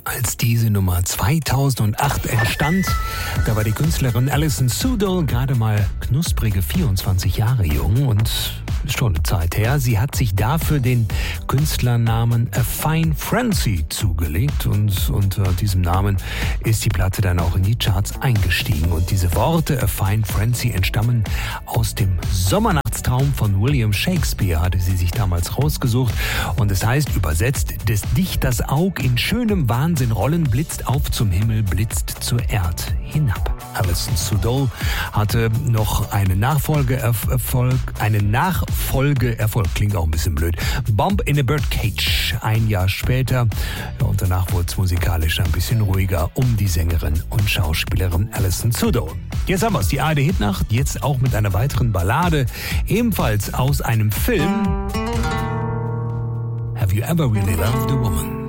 als diese Nummer 2008 entstand. Da war die Künstlerin Alison Sudol gerade mal knusprige 24 Jahre jung und schon eine Zeit her. Sie hat sich dafür den Künstlernamen A Fine Frenzy zugelegt und unter diesem Namen ist die Platte dann auch in die Charts eingestiegen. Und diese Worte A Fine Frenzy entstammen aus dem Sommernachtstraum von William Shakespeare, hatte sie sich damals rausgesucht. Und es heißt übersetzt, des Dichters Aug in schönem Wahnsinn rollen, blitzt auf zum Himmel, blitzt zur Erd hinab. Alison Sudol hatte noch einen Nachfolgeerfolg, klingt auch ein bisschen blöd, Bomb in a Birdcage, ein Jahr später. Ja, und danach wurde es musikalisch ein bisschen ruhiger um die Sängerin und Schauspielerin Alison Sudol. Jetzt haben wir es, die ARD-Hitnacht, jetzt auch mit einer weiteren Ballade, ebenfalls aus einem Film. Have you ever really loved a woman?